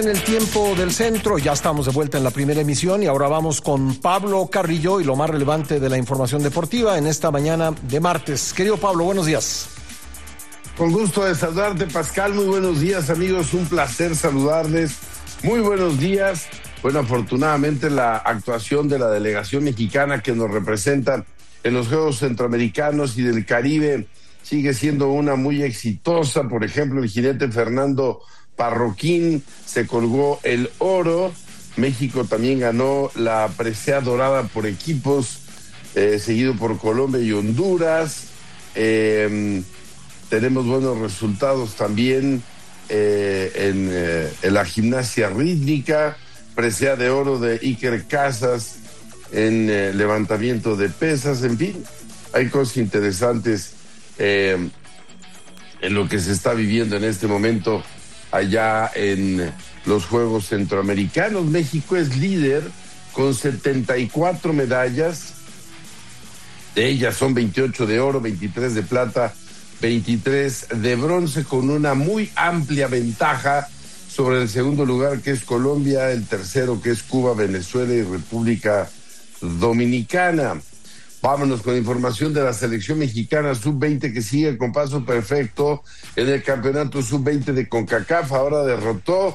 En el tiempo del centro, ya estamos de vuelta en la primera emisión y ahora vamos con Pablo Carrillo y lo más relevante de la información deportiva en esta mañana de martes. Querido Pablo, buenos días. Con gusto de saludarte, Pascal. Muy buenos días, amigos. Un placer saludarles. Muy buenos días. Bueno, afortunadamente la actuación de la delegación mexicana que nos representa en los Juegos Centroamericanos y del Caribe sigue siendo una muy exitosa. Por ejemplo, el jinete Fernando Parroquín se colgó el oro. México también ganó la presea dorada por equipos, seguido por Colombia y Honduras. Tenemos buenos resultados también en la gimnasia rítmica, presea de oro de Iker Casas en levantamiento de pesas. En fin, hay cosas interesantes en lo que se está viviendo en este momento allá en los Juegos Centroamericanos. México es líder con 74 medallas. De ellas son 28 de oro, 23 de plata, 23 de bronce, con una muy amplia ventaja sobre el segundo lugar, que es Colombia, el tercero, que es Cuba, Venezuela y República Dominicana. Vámonos con información de la selección mexicana sub-20, que sigue con paso perfecto en el campeonato sub-20 de CONCACAF. Ahora derrotó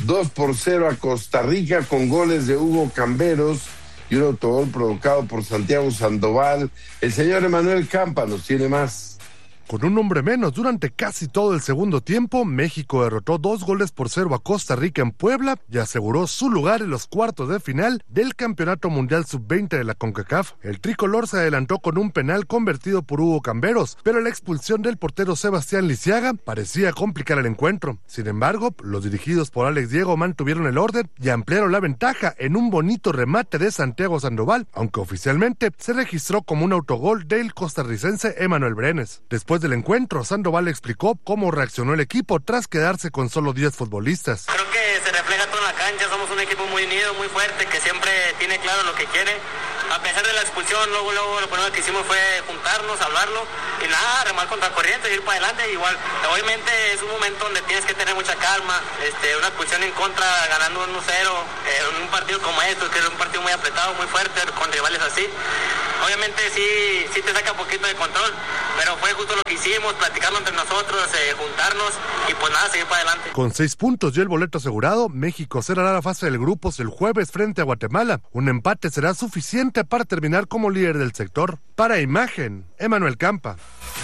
2-0 a Costa Rica con goles de Hugo Camberos y un autogol provocado por Santiago Sandoval. El señor Emanuel Campa nos tiene más. Con un hombre menos durante casi todo el segundo tiempo, México derrotó 2-0 a Costa Rica en Puebla y aseguró su lugar en los cuartos de final del Campeonato Mundial Sub-20 de la CONCACAF. El tricolor se adelantó con un penal convertido por Hugo Camberos, pero la expulsión del portero Sebastián Lisiaga parecía complicar el encuentro. Sin embargo, los dirigidos por Alex Diego mantuvieron el orden y ampliaron la ventaja en un bonito remate de Santiago Sandoval, aunque oficialmente se registró como un autogol del costarricense Emanuel Brenes. Después del encuentro, Sandoval explicó cómo reaccionó el equipo tras quedarse con solo 10 futbolistas. Creo que se refleja todo en la cancha, somos un equipo muy unido, muy fuerte, que siempre tiene claro lo que quiere. A pesar de la expulsión, luego lo primero que hicimos fue juntarnos, hablarlo y nada, remar contra corriente, ir para adelante. Igual, obviamente es un momento donde tienes que tener mucha calma, una expulsión en contra, ganando 1-0, en un partido como esto, que es un partido muy apretado, muy fuerte, con rivales así. Obviamente sí te saca un poquito de control, pero fue justo lo que hicimos, platicarlo entre nosotros, juntarnos y pues nada, seguir para adelante. Con 6 puntos y el boleto asegurado, México cerrará la fase del grupos el jueves frente a Guatemala. Un empate será suficiente para terminar como líder del sector. Para Imagen, Emanuel Campa.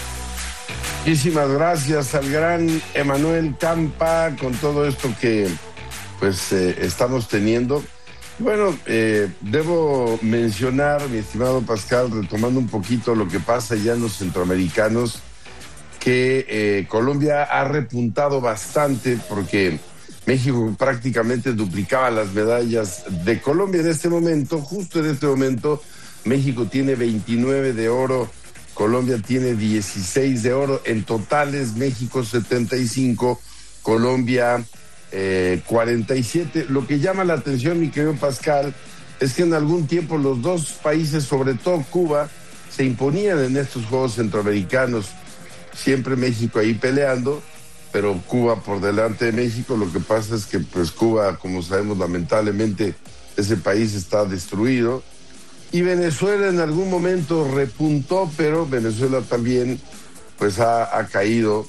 Muchísimas gracias al gran Emanuel Campa con todo esto que pues estamos teniendo. Bueno, debo mencionar, mi estimado Pascal, retomando un poquito lo que pasa ya en los centroamericanos, que Colombia ha repuntado bastante porque México prácticamente duplicaba las medallas de Colombia en este momento. Justo en este momento, México tiene 29 de oro, Colombia tiene 16 de oro. En totales, México 75, Colombia 47. Lo que llama la atención, mi querido Pascal, es que en algún tiempo los dos países, sobre todo Cuba, se imponían en estos Juegos Centroamericanos. Siempre México ahí peleando, pero Cuba por delante de México. Lo que pasa es que pues Cuba, como sabemos, lamentablemente ese país está destruido. Y Venezuela en algún momento repuntó, pero Venezuela también pues ha caído.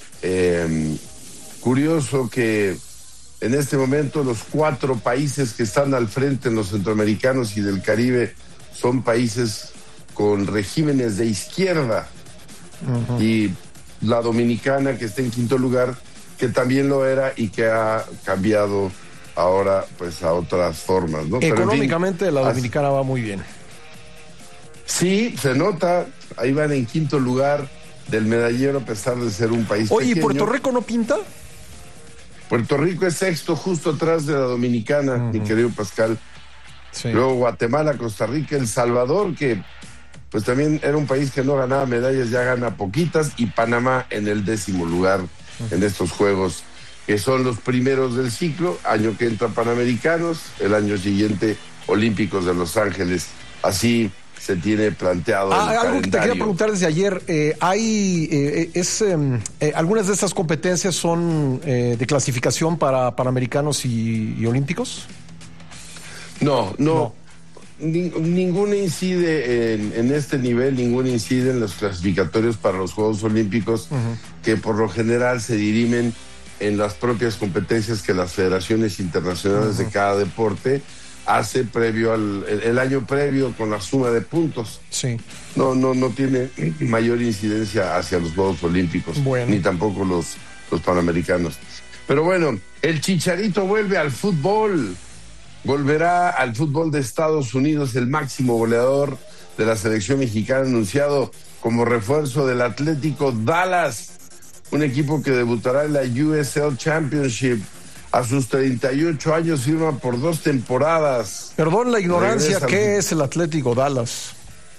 Curioso que en este momento los 4 países que están al frente en los centroamericanos y del Caribe son países con regímenes de izquierda. Uh-huh. Y la Dominicana, que está en quinto lugar, que también lo era y que ha cambiado ahora pues a otras formas, ¿no? Económicamente, pero, en fin, la Dominicana va muy bien. Sí, se nota, ahí van en quinto lugar del medallero a pesar de ser un país pequeño. ¿Y Puerto Rico no pinta? Puerto Rico es sexto, justo atrás de la Dominicana, mi querido Pascal. Sí. Luego Guatemala, Costa Rica, El Salvador, que pues también era un país que no ganaba medallas, ya gana poquitas, y Panamá en el 10º lugar en estos Juegos, que son los primeros del ciclo. Año que entra Panamericanos, el año siguiente Olímpicos de Los Ángeles. Así se tiene planteado. Algo que te quería preguntar desde ayer, ¿algunas de estas competencias son de clasificación para panamericanos y olímpicos? No. Ninguna incide en este nivel, ninguna incide en los clasificatorios para los Juegos Olímpicos, que por lo general se dirimen en las propias competencias que las federaciones internacionales de cada deporte hace previo el año previo con la suma de puntos. Sí. No tiene mayor incidencia hacia los Juegos Olímpicos, ni tampoco los Panamericanos. Pero bueno, el Chicharito vuelve al fútbol. Volverá al fútbol de Estados Unidos el máximo goleador de la selección mexicana, anunciado como refuerzo del Atlético Dallas, un equipo que debutará en la USL Championship. A sus 38 años firma por 2 temporadas. Perdón la ignorancia, ¿qué es el Atlético Dallas?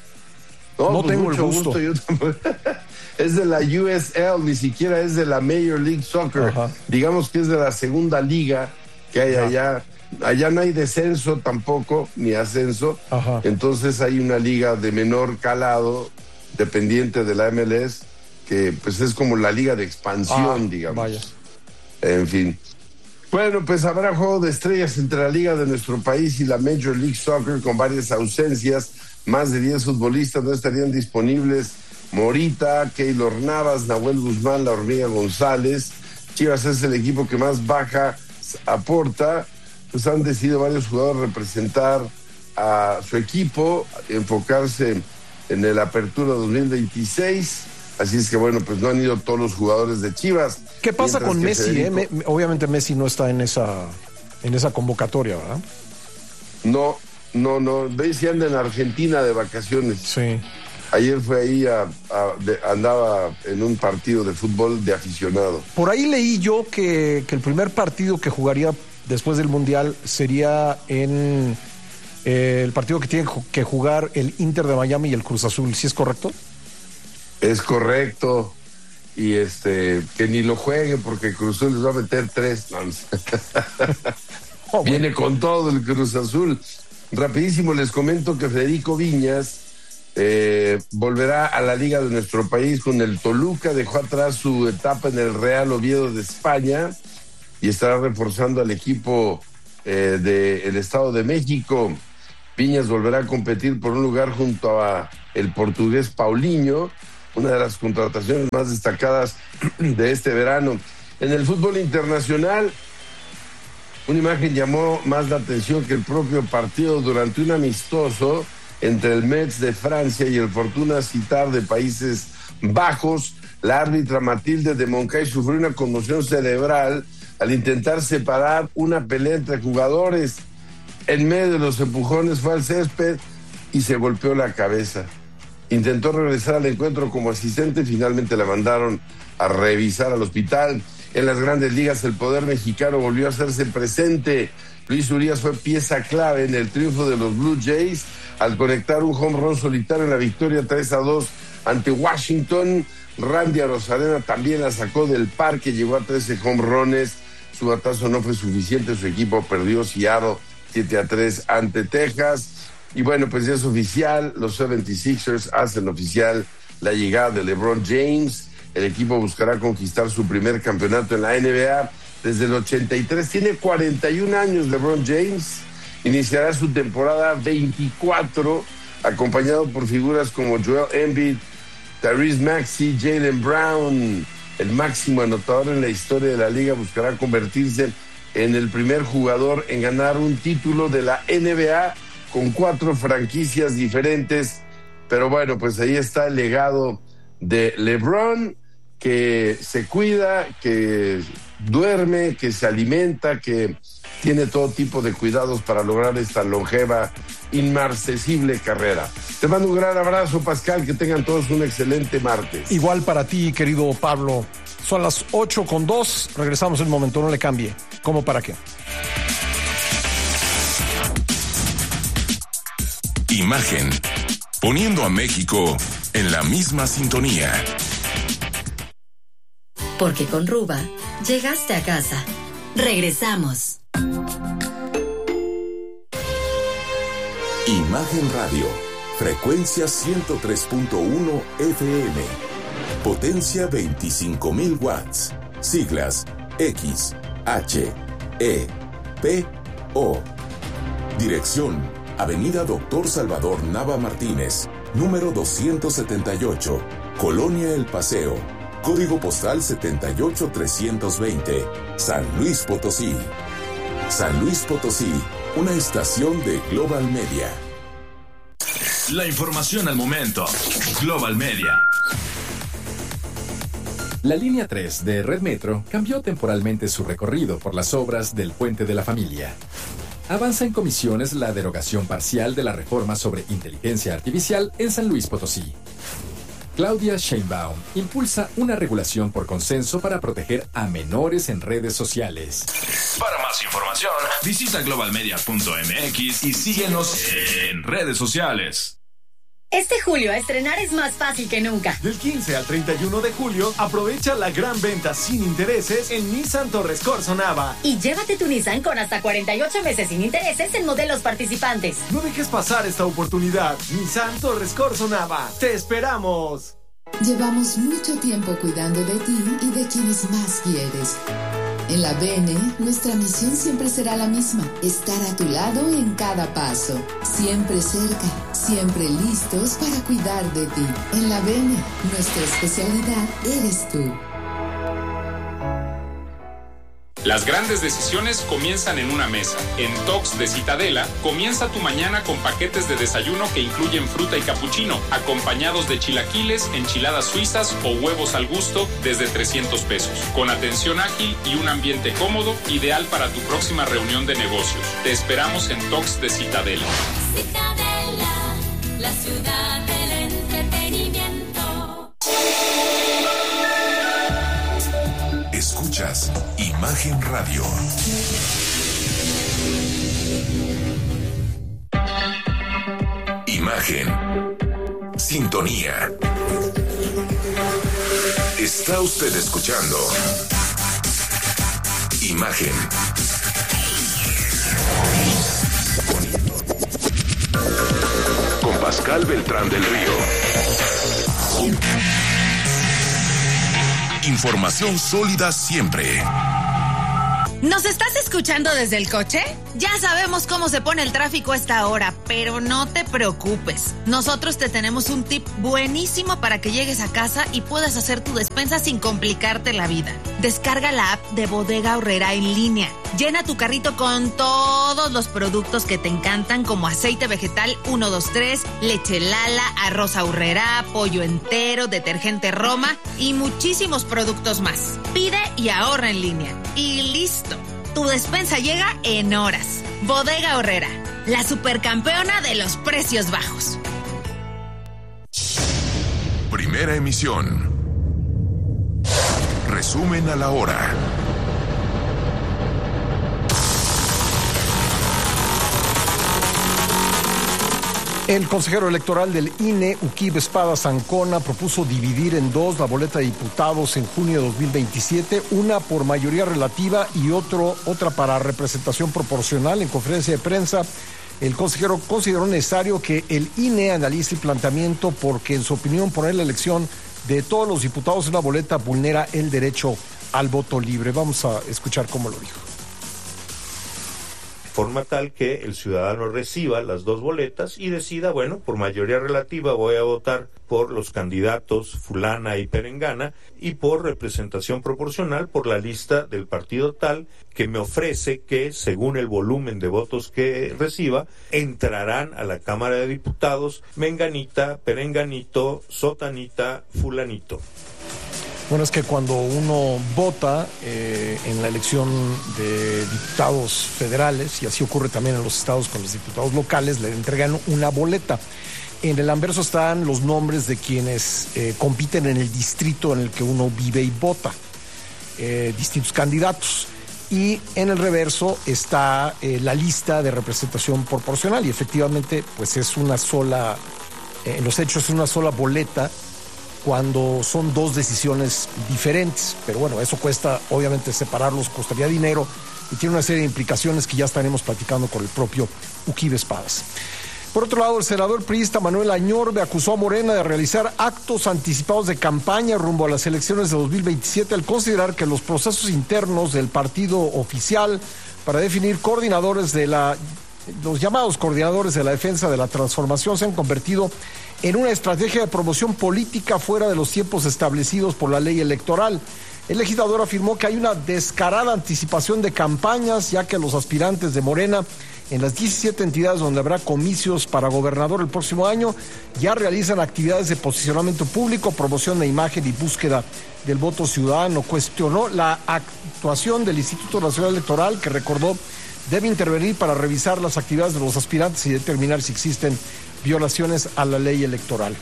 No pues tengo el gusto. Yo tampoco. Es de la USL, ni siquiera es de la Major League Soccer. Ajá. Digamos que es de la segunda liga que hay allá. Allá no hay descenso tampoco, ni ascenso. Ajá. Entonces hay una liga de menor calado, dependiente de la MLS, que pues es como la liga de expansión, digamos. Vaya. En fin. Bueno, pues habrá juego de estrellas entre la liga de nuestro país y la Major League Soccer con varias ausencias. Más de 10 futbolistas no estarían disponibles. Morita, Keylor Navas, Nahuel Guzmán, La Hormiga González. Chivas es el equipo que más baja aporta. Pues han decidido varios jugadores representar a su equipo, enfocarse en el Apertura 2026. Así es que bueno, pues no han ido todos los jugadores de Chivas. ¿Qué pasa con Messi? Obviamente Messi no está en esa convocatoria, ¿verdad? No. Messi anda en Argentina de vacaciones. Sí. Ayer fue ahí, andaba en un partido de fútbol de aficionado. Por ahí leí yo que el primer partido que jugaría después del Mundial sería en el partido que tienen que jugar el Inter de Miami y el Cruz Azul. ¿Sí es correcto? Es correcto. Y que ni lo juegue porque Cruz Azul les va a meter 3. No. Viene con todo el Cruz Azul. Rapidísimo les comento que Federico Viñas volverá a la liga de nuestro país con el Toluca. Dejó atrás su etapa en el Real Oviedo de España y estará reforzando al equipo del Estado de México. Viñas volverá a competir por un lugar junto a el portugués Paulinho, una de las contrataciones más destacadas de este verano. En el fútbol internacional, una imagen llamó más la atención que el propio partido durante un amistoso entre el Metz de Francia y el Fortuna Sittard de Países Bajos. La árbitra Matilde de Moncay sufrió una conmoción cerebral al intentar separar una pelea entre jugadores. En medio de los empujones fue al césped y se golpeó la cabeza. Intentó regresar al encuentro como asistente, finalmente la mandaron a revisar al hospital. En las Grandes Ligas el poder mexicano volvió a hacerse presente. Luis Urias fue pieza clave en el triunfo de los Blue Jays al conectar un home run solitario en la victoria 3-2 ante Washington. Randy Arozarena también la sacó del parque, llegó a 13 home runs. Su batazo no fue suficiente, su equipo perdió Seattle 7-3 ante Texas. Y bueno, pues ya es oficial, los 76ers hacen oficial la llegada de LeBron James. El equipo buscará conquistar su primer campeonato en la NBA desde el 83. Tiene 41 años LeBron James. Iniciará su temporada 24, acompañado por figuras como Joel Embiid, Tyrese Maxey, Jaylen Brown. El máximo anotador en la historia de la liga buscará convertirse en el primer jugador en ganar un título de la NBA con 4 franquicias diferentes. Pero bueno, pues ahí está el legado de LeBron, que se cuida, que duerme, que se alimenta, que tiene todo tipo de cuidados para lograr esta longeva, inmarcesible carrera. Te mando un gran abrazo, Pascal, que tengan todos un excelente martes. Igual para ti, querido Pablo. Son las 8:02, regresamos en un momento, no le cambie. ¿Cómo para qué? Imagen, poniendo a México en la misma sintonía. Porque con Ruba llegaste a casa. Regresamos. Imagen Radio, Frecuencia 103.1 FM. Potencia 25.000 watts. Siglas X, H, E, P, O. Dirección: Avenida Dr. Salvador Nava Martínez, número 278, Colonia El Paseo. Código postal 78320, San Luis Potosí. San Luis Potosí, una estación de Global Media. La información al momento. Global Media. La línea 3 de Red Metro cambió temporalmente su recorrido por las obras del Puente de la Familia. Avanza en comisiones la derogación parcial de la reforma sobre inteligencia artificial en San Luis Potosí. Claudia Sheinbaum impulsa una regulación por consenso para proteger a menores en redes sociales. Para más información, visita globalmedia.mx y síguenos en redes sociales. Este julio estrenar es más fácil que nunca. Del 15 al 31 de julio, aprovecha la gran venta sin intereses en Nissan Torres Corzo Nava. Y llévate tu Nissan con hasta 48 meses sin intereses en modelos participantes. No dejes pasar esta oportunidad. Nissan Torres Corzo Nava. ¡Te esperamos! Llevamos mucho tiempo cuidando de ti y de quienes más quieres. En la BN, nuestra misión siempre será la misma: estar a tu lado en cada paso, siempre cerca, siempre listos para cuidar de ti. En la BN, nuestra especialidad eres tú. Las grandes decisiones comienzan en una mesa. En Tox de Citadela, comienza tu mañana con paquetes de desayuno que incluyen fruta y capuchino, acompañados de chilaquiles, enchiladas suizas o huevos al gusto desde 300 pesos. Con atención ágil y un ambiente cómodo, ideal para tu próxima reunión de negocios. Te esperamos en Tox de Citadela. Citadela, la ciudad del entretenimiento. Escuchas Imagen Radio. Imagen. Sintonía. Está usted escuchando Imagen. Con Pascal Beltrán del Río. Información sólida siempre. ¿Nos estás escuchando desde el coche? Ya sabemos cómo se pone el tráfico a esta hora, pero no te preocupes. Nosotros te tenemos un tip buenísimo para que llegues a casa y puedas hacer tu despensa sin complicarte la vida. Descarga la app de Bodega Aurrerá en línea. Llena tu carrito con todos los productos que te encantan, como aceite vegetal 123, leche Lala, arroz Aurrerá, pollo entero, detergente Roma y muchísimos productos más. Pide y ahorra en línea. Y listo. Tu despensa llega en horas. Bodega Aurrerá, la supercampeona de los precios bajos. Primera emisión. Resumen a la hora. El consejero electoral del INE, Uquib Espadas Ancona, propuso dividir en dos la boleta de diputados en junio de 2027, una por mayoría relativa y otra para representación proporcional. En conferencia de prensa, el consejero consideró necesario que el INE analice el planteamiento porque, en su opinión, poner la elección de todos los diputados en una boleta vulnera el derecho al voto libre. Vamos a escuchar cómo lo dijo. Forma tal que el ciudadano reciba las dos boletas y decida, bueno, por mayoría relativa voy a votar por los candidatos fulana y perengana, y por representación proporcional por la lista del partido tal que me ofrece que, según el volumen de votos que reciba, entrarán a la Cámara de Diputados menganita, perenganito, sotanita, fulanito. Bueno, es que cuando uno vota en la elección de diputados federales, y así ocurre también en los estados con los diputados locales, le entregan una boleta. En el anverso están los nombres de quienes compiten en el distrito en el que uno vive y vota, distintos candidatos. Y en el reverso está la lista de representación proporcional, y efectivamente pues es una sola, en los hechos es una sola boleta cuando son dos decisiones diferentes. Pero bueno, eso cuesta, obviamente separarlos costaría dinero y tiene una serie de implicaciones que ya estaremos platicando con el propio Uquib Espadas. Por otro lado, el senador priista Manuel Añorbe acusó a Morena de realizar actos anticipados de campaña rumbo a las elecciones de 2027 al considerar que los procesos internos del partido oficial para definir coordinadores los llamados coordinadores de la defensa de la transformación se han convertido en una estrategia de promoción política fuera de los tiempos establecidos por la ley electoral. El legislador afirmó que hay una descarada anticipación de campañas, ya que los aspirantes de Morena en las 17 entidades donde habrá comicios para gobernador el próximo año ya realizan actividades de posicionamiento público, promoción de imagen y búsqueda del voto ciudadano. Cuestionó la actuación del Instituto Nacional Electoral, que recordó debe intervenir para revisar las actividades de los aspirantes y determinar si existen violaciones a la ley electoral.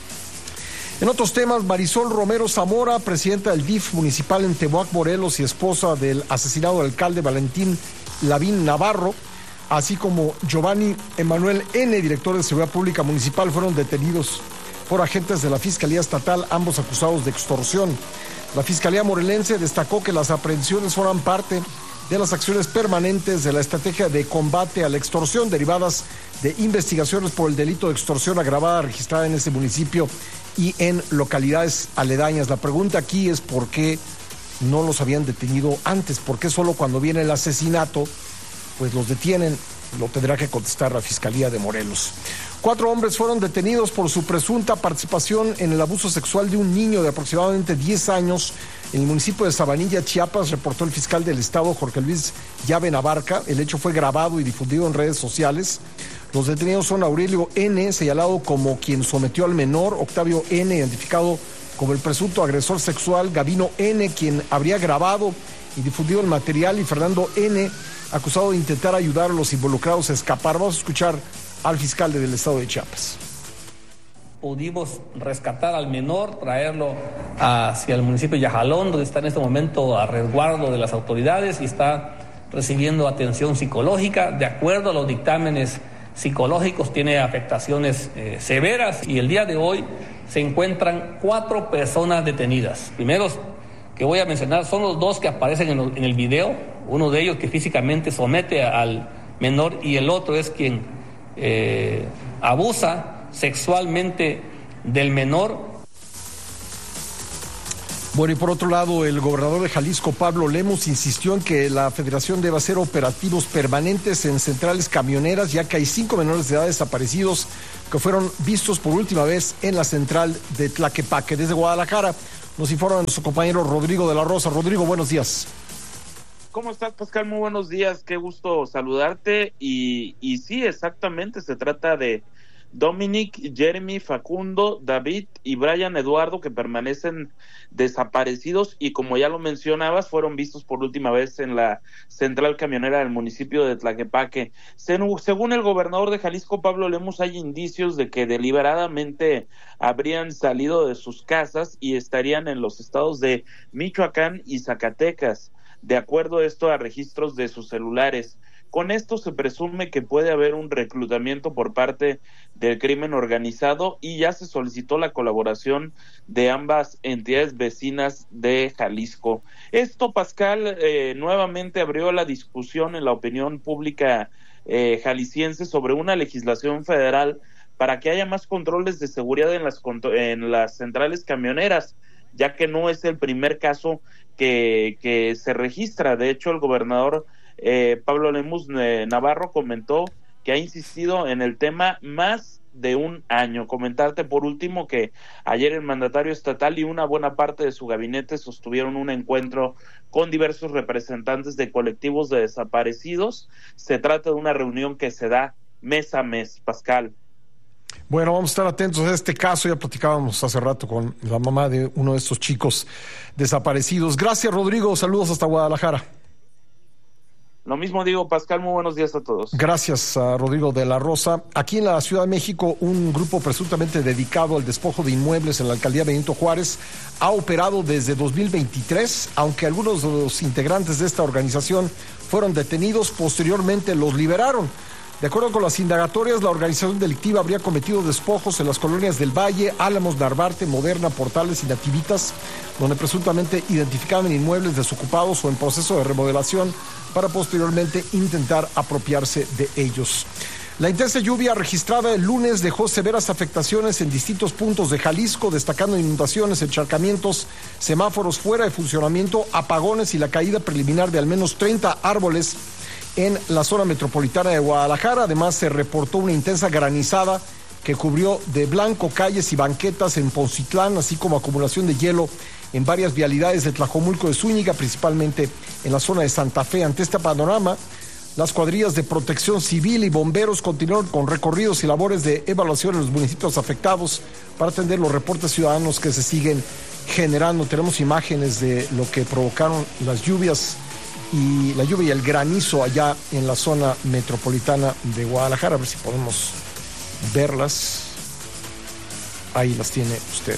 En otros temas, Marisol Romero Zamora, presidenta del DIF municipal en Temoac, Morelos, y esposa del asesinado alcalde Valentín Lavín Navarro, así como Giovanni Emanuel N., director de Seguridad Pública Municipal, fueron detenidos por agentes de la Fiscalía Estatal, ambos acusados de extorsión. La Fiscalía Morelense destacó que las aprehensiones forman parte de las acciones permanentes de la estrategia de combate a la extorsión derivadas de investigaciones por el delito de extorsión agravada registrada en ese municipio y en localidades aledañas. La pregunta aquí es por qué no los habían detenido antes, por qué solo cuando viene el asesinato pues los detienen. Lo tendrá que contestar la Fiscalía de Morelos. 4 hombres fueron detenidos por su presunta participación en el abuso sexual de un niño de aproximadamente 10 años en el municipio de Sabanilla, Chiapas, reportó el fiscal del estado, Jorge Luis Llave Navarca. El hecho fue grabado y difundido en redes sociales. Los detenidos son Aurelio N., señalado como quien sometió al menor, Octavio N., identificado como el presunto agresor sexual, Gavino N., quien habría grabado y difundido el material, y Fernando N., acusado de intentar ayudar a los involucrados a escapar. Vamos a escuchar al fiscal del estado de Chiapas. Pudimos rescatar al menor, traerlo hacia el municipio de Yajalón, donde está en este momento a resguardo de las autoridades y está recibiendo atención psicológica. De acuerdo a los dictámenes psicológicos, tiene afectaciones severas, y el día de hoy se encuentran 4 personas detenidas. Primeros que voy a mencionar son los 2 que aparecen en el video, uno de ellos que físicamente somete al menor y el otro es quien abusa sexualmente del menor. Bueno, y por otro lado, el gobernador de Jalisco, Pablo Lemus, insistió en que la federación debe hacer operativos permanentes en centrales camioneras, ya que hay 5 menores de edad desaparecidos que fueron vistos por última vez en la central de Tlaquepaque. Desde Guadalajara nos informa nuestro compañero Rodrigo de la Rosa. Rodrigo, buenos días. ¿Cómo estás, Pascal? Muy buenos días, qué gusto saludarte. Y sí, exactamente, se trata de Dominic, Jeremy, Facundo, David y Brian Eduardo, que permanecen desaparecidos y, como ya lo mencionabas, fueron vistos por última vez en la central camionera del municipio de Tlaquepaque. Según el gobernador de Jalisco, Pablo Lemus, hay indicios de que deliberadamente habrían salido de sus casas y estarían en los estados de Michoacán y Zacatecas, de acuerdo a esto a registros de sus celulares. Con esto se presume que puede haber un reclutamiento por parte del crimen organizado y ya se solicitó la colaboración de ambas entidades vecinas de Jalisco. Esto, Pascal, nuevamente abrió la discusión en la opinión pública jalisciense sobre una legislación federal para que haya más controles de seguridad en las centrales camioneras, ya que no es el primer caso que se registra. De hecho, el gobernador Pablo Lemus Navarro comentó que ha insistido en el tema más de un año. Comentarte por último que ayer el mandatario estatal y una buena parte de su gabinete sostuvieron un encuentro con diversos representantes de colectivos de desaparecidos. Se trata de una reunión que se da mes a mes, Pascal. Bueno, vamos a estar atentos a este caso. Ya platicábamos hace rato con la mamá de uno de estos chicos desaparecidos. Gracias, Rodrigo. Saludos hasta Guadalajara. Lo mismo digo, Pascal, muy buenos días a todos. Gracias a Rodrigo de la Rosa. Aquí en la Ciudad de México, un grupo presuntamente dedicado al despojo de inmuebles en la alcaldía Benito Juárez ha operado desde 2023, aunque algunos de los integrantes de esta organización fueron detenidos, posteriormente los liberaron. De acuerdo con las indagatorias, la organización delictiva habría cometido despojos en las colonias del Valle, Álamos, Narvarte, Moderna, Portales y Nativitas, donde presuntamente identificaban inmuebles desocupados o en proceso de remodelación para posteriormente intentar apropiarse de ellos. La intensa lluvia registrada el lunes dejó severas afectaciones en distintos puntos de Jalisco, destacando inundaciones, encharcamientos, semáforos fuera de funcionamiento, apagones y la caída preliminar de al menos 30 árboles en la zona metropolitana de Guadalajara. Además, se reportó una intensa granizada que cubrió de blanco calles y banquetas en Poncitlán, así como acumulación de hielo en varias vialidades de Tlajomulco de Zúñiga, principalmente en la zona de Santa Fe. Ante este panorama, las cuadrillas de protección civil y bomberos continuaron con recorridos y labores de evaluación en los municipios afectados para atender los reportes ciudadanos que se siguen generando. Tenemos imágenes de lo que provocaron las lluvias y la lluvia y el granizo allá en la zona metropolitana de Guadalajara. A ver si podemos verlas. Ahí las tiene usted.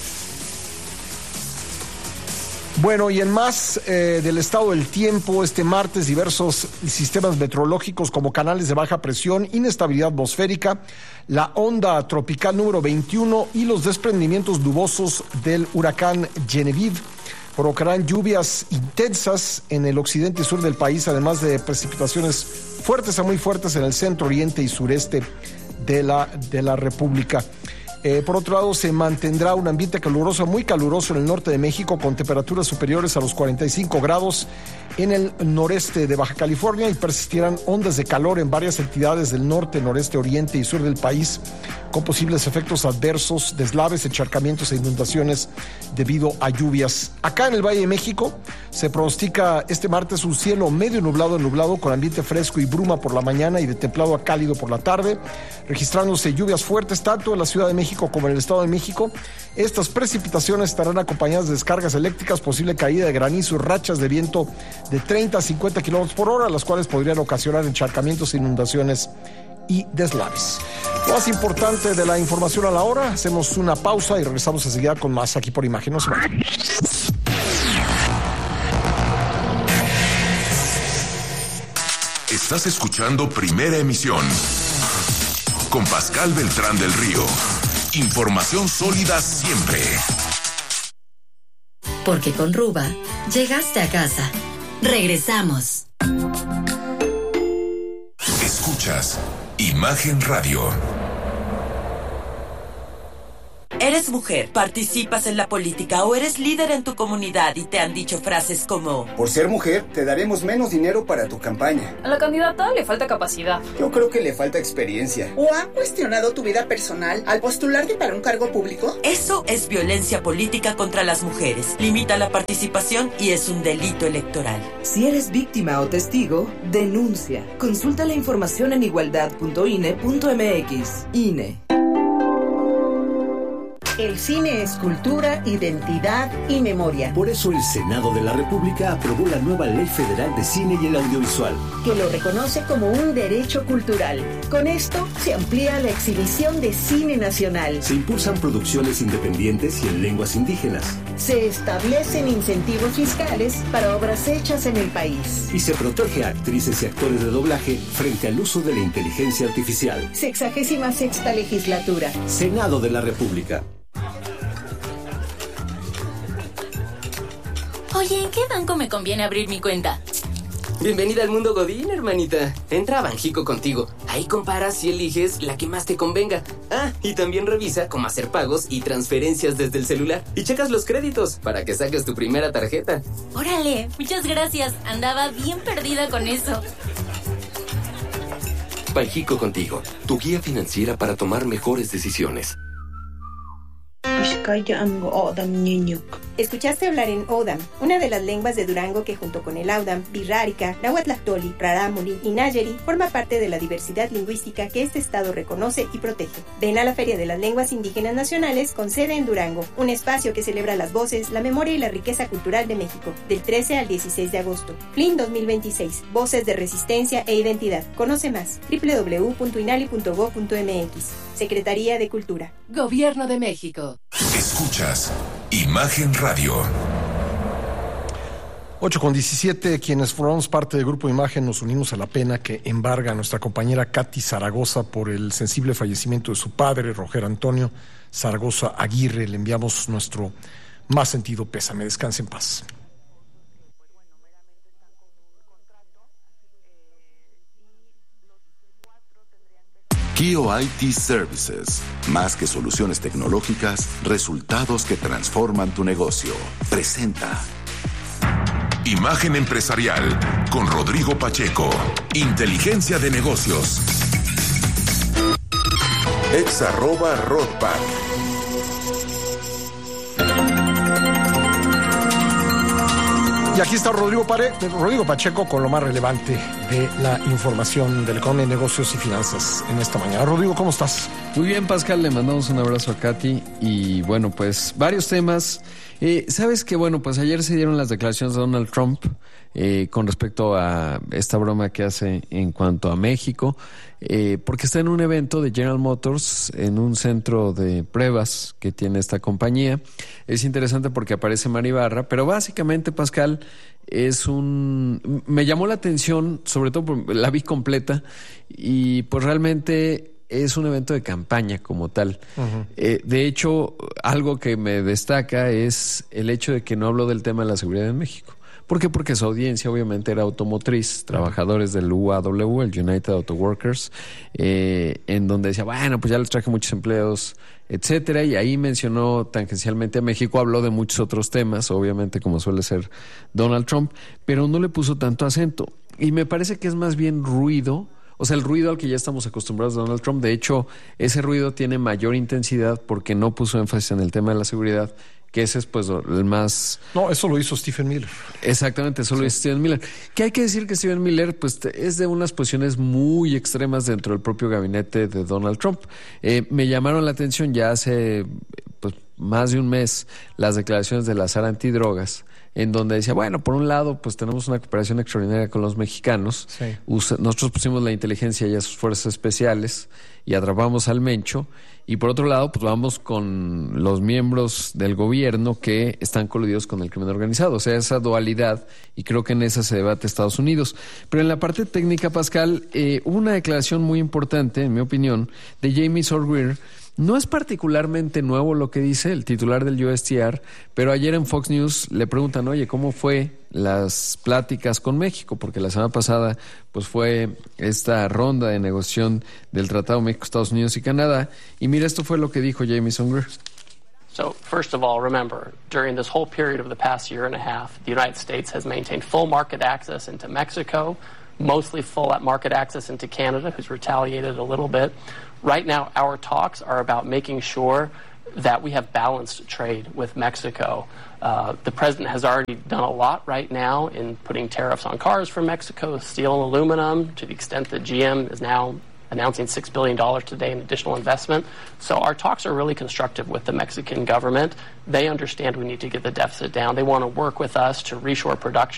Bueno, y en más del estado del tiempo, este martes diversos sistemas meteorológicos como canales de baja presión, inestabilidad atmosférica, la onda tropical número 21 y los desprendimientos nubosos del huracán Genevieve provocarán lluvias intensas en el occidente y sur del país, además de precipitaciones fuertes a muy fuertes en el centro, oriente y sureste de la República. Por otro lado, se mantendrá un ambiente caluroso, muy caluroso en el norte de México, con temperaturas superiores a los 45 grados en el noreste de Baja California, y persistirán ondas de calor en varias entidades del norte, noreste, oriente y sur del país, con posibles efectos adversos, deslaves, encharcamientos e inundaciones debido a lluvias. Acá en el Valle de México se pronostica este martes un cielo medio nublado, con ambiente fresco y bruma por la mañana y de templado a cálido por la tarde, registrándose lluvias fuertes tanto en la Ciudad de México como en el Estado de México. Estas precipitaciones estarán acompañadas de descargas eléctricas, posible caída de granizo y rachas de viento de 30 a 50 kilómetros por hora, las cuales podrían ocasionar encharcamientos, inundaciones y deslaves. Lo más importante de la información a la hora. Hacemos una pausa y regresamos enseguida con más aquí por Imagen. No se vayan. Estás escuchando Primera Emisión con Pascal Beltrán del Río. Información sólida siempre. Porque con Ruba llegaste a casa. Regresamos. Escuchas Imagen Radio. ¿Eres mujer, participas en la política o eres líder en tu comunidad y te han dicho frases como: por ser mujer, te daremos menos dinero para tu campaña? A la candidata le falta capacidad. Yo creo que le falta experiencia. ¿O han cuestionado tu vida personal al postularte para un cargo público? Eso es violencia política contra las mujeres. Limita la participación y es un delito electoral. Si eres víctima o testigo, denuncia. Consulta la información en igualdad.ine.mx. INE. El cine es cultura, identidad y memoria. Por eso el Senado de la República aprobó la nueva Ley Federal de Cine y el Audiovisual, que lo reconoce como un derecho cultural. Con esto se amplía la exhibición de cine nacional. Se impulsan producciones independientes y en lenguas indígenas. Se establecen incentivos fiscales para obras hechas en el país. Y se protege a actrices y actores de doblaje frente al uso de la inteligencia artificial. 66ª legislatura. Senado de la República. Oye, ¿en qué banco me conviene abrir mi cuenta? Bienvenida al mundo Godín, hermanita. Entra a Banjico contigo. Ahí comparas y eliges la que más te convenga. Ah, y también revisa cómo hacer pagos y transferencias desde el celular. Y checas los créditos para que saques tu primera tarjeta. Órale, muchas gracias. Andaba bien perdida con eso. Banjico contigo, tu guía financiera para tomar mejores decisiones. Escuchaste hablar en Odam, una de las lenguas de Durango que junto con el Audam, Birrárica, Nahuatlactoli, Rarámuri y Nayeri forma parte de la diversidad lingüística que este estado reconoce y protege. Ven a la Feria de las Lenguas Indígenas Nacionales con sede en Durango, un espacio que celebra las voces, la memoria y la riqueza cultural de México, del 13 al 16 de agosto. FLIN 2026, Voces de Resistencia e Identidad. Conoce más, www.inali.go.mx. Secretaría de Cultura. Gobierno de México. Escuchas Imagen Radio. 8:17, quienes formamos parte del Grupo Imagen nos unimos a la pena que embarga a nuestra compañera Katy Zaragoza por el sensible fallecimiento de su padre, Roger Antonio Zaragoza Aguirre. Le enviamos nuestro más sentido pésame. Descanse en paz. Kio IT Services. Más que soluciones tecnológicas, resultados que transforman tu negocio. Presenta Imagen Empresarial con Rodrigo Pacheco. Inteligencia de negocios. @Rodpack. Y aquí está Rodrigo Pacheco con lo más relevante de la información de la economía, negocios y finanzas en esta mañana. Rodrigo, ¿cómo estás? Muy bien, Pascal, le mandamos un abrazo a Katy y bueno, pues varios temas. Sabes que bueno, pues ayer se dieron las declaraciones de Donald Trump con respecto a esta broma que hace en cuanto a México, porque está en un evento de General Motors en un centro de pruebas que tiene esta compañía. Es interesante porque aparece Mari Barra, pero básicamente, Pascal, me llamó la atención, sobre todo porque la vi completa y pues realmente es un evento de campaña como tal. Uh-huh. De hecho, algo que me destaca es el hecho de que no habló del tema de la seguridad en México. ¿Por qué? Porque su audiencia obviamente era automotriz, trabajadores del UAW, el United Auto Workers, en donde decía, bueno, pues ya les traje muchos empleos, etcétera, y ahí mencionó tangencialmente a México, habló de muchos otros temas, obviamente como suele ser Donald Trump, pero no le puso tanto acento. Y me parece que es más bien ruido. O sea, el ruido al que ya estamos acostumbrados de Donald Trump, de hecho, ese ruido tiene mayor intensidad porque no puso énfasis en el tema de la seguridad, que ese es pues el más... No, eso lo hizo Stephen Miller. Exactamente, eso lo hizo Stephen Miller. Que hay que decir que Stephen Miller pues es de unas posiciones muy extremas dentro del propio gabinete de Donald Trump. Me llamaron la atención ya hace pues más de un mes las declaraciones de la SAR antidrogas, en donde decía, bueno, por un lado, pues tenemos una cooperación extraordinaria con los mexicanos. Sí. Nosotros pusimos la inteligencia y a sus fuerzas especiales y atrapamos al Mencho. Y por otro lado, pues vamos con los miembros del gobierno que están coludidos con el crimen organizado. O sea, esa dualidad, y creo que en esa se debate Estados Unidos. Pero en la parte técnica, Pascal, hubo una declaración muy importante, en mi opinión, de Jamie Sorgwier. No es particularmente nuevo lo que dice el titular del USTR, pero ayer en Fox News le preguntan, oye, ¿cómo fue las pláticas con México? Porque la semana pasada pues fue esta ronda de negociación del Tratado México, Estados Unidos y Canadá. Y mira, esto fue lo que dijo Jamie Sorgwier. So, first of all, remember, during this whole period of the past year and a half, the United States has maintained full market access into Mexico, mostly full market access into Canada, who's retaliated a little bit. Right now, our talks are about making sure that we have balanced trade with Mexico. The president has already done a lot right now in putting tariffs on cars from Mexico, steel and aluminum, to the extent that GM is now announcing $6 billion today in additional investment. So our talks are really constructive with the Mexican government. They understand we need to get the deficit down. They want to work with us to reshore production.